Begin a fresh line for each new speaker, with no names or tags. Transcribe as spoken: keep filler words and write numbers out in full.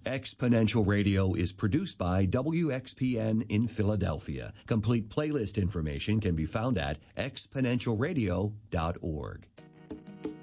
Exponential Radio is produced by W X P N in Philadelphia. Complete playlist information can be found at exponential radio dot org.